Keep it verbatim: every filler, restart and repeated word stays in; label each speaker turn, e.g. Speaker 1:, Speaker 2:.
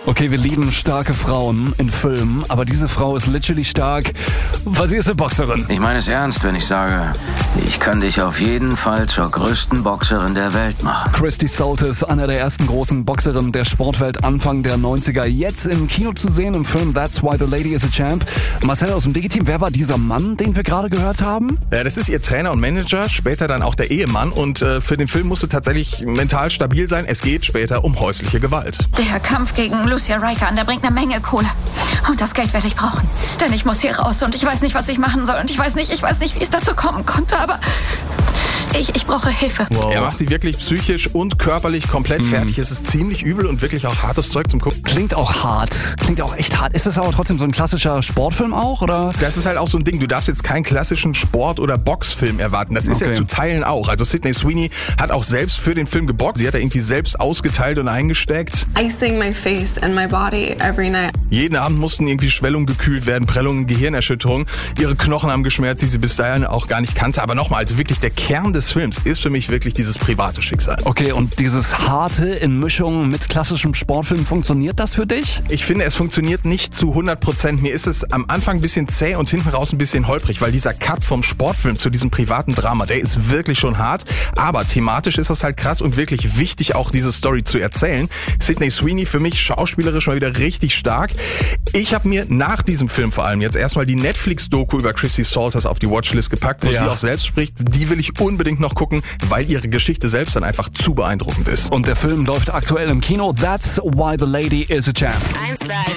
Speaker 1: Okay, wir lieben starke Frauen in Filmen, aber diese Frau ist literally stark, weil sie ist eine Boxerin.
Speaker 2: Ich meine es ernst, wenn ich sage, ich kann dich auf jeden Fall zur größten Boxerin der Welt machen.
Speaker 1: Christy Soltis, einer der ersten großen Boxerinnen der Sportwelt Anfang der neunziger, jetzt im Kino zu sehen im Film That's Why the Lady is a Champ. Marcel aus dem Digi-Team, wer war dieser Mann, den wir gerade gehört haben?
Speaker 3: Ja, das ist ihr Trainer und Manager, später dann auch der Ehemann und äh, für den Film musste tatsächlich mental stabil sein. Es geht später um häusliche Gewalt.
Speaker 4: Der Kampf gegen Lucia Raikkonen, der bringt eine Menge Kohle. Und das Geld werde ich brauchen. Denn ich muss hier raus und ich weiß nicht, was ich machen soll. Und ich weiß nicht, ich weiß nicht, wie es dazu kommen konnte, aber ich, ich brauche Hilfe.
Speaker 3: Wow. Er macht sie wirklich psychisch und körperlich komplett mhm. fertig. Es ist ziemlich übel und wirklich auch hartes Zeug zum Gucken.
Speaker 1: Klingt auch hart. Klingt auch echt hart. Ist das aber trotzdem so ein klassischer Sportfilm auch, oder?
Speaker 3: Das ist halt auch so ein Ding. Du darfst jetzt keinen klassischen Sport- oder Boxfilm erwarten. Das ist okay. ja zu Teilen auch. Also Sydney Sweeney hat auch selbst für den Film geboxt. Sie hat da irgendwie selbst ausgeteilt und eingesteckt.
Speaker 5: Icing my face and my body every night.
Speaker 3: Jeden Abend mussten irgendwie Schwellungen gekühlt werden, Prellungen, Gehirnerschütterungen. Ihre Knochen haben geschmerzt, die sie bis dahin auch gar nicht kannte. Aber nochmal, also wirklich der Kern des Films ist für mich wirklich dieses private Schicksal.
Speaker 1: Okay, und dieses Harte in Mischung mit klassischem Sportfilm, funktioniert das für dich?
Speaker 3: Ich finde, es funktioniert nicht zu hundert Prozent. Mir ist es am Anfang ein bisschen zäh und hinten raus ein bisschen holprig, weil dieser Cut vom Sportfilm zu diesem privaten Drama, der ist wirklich schon hart. Aber thematisch ist das halt krass und wirklich wichtig, auch diese Story zu erzählen. Sydney Sweeney für mich schauspielerisch mal wieder richtig stark. Ich habe mir nach diesem Film vor allem jetzt erstmal die Netflix-Doku über Christy Soltis auf die Watchlist gepackt, wo ja. sie auch selbst spricht. Die will ich unbedingt noch gucken, weil ihre Geschichte selbst dann einfach zu beeindruckend ist.
Speaker 1: Und der Film läuft aktuell im Kino. That's Why the Lady is a Champ.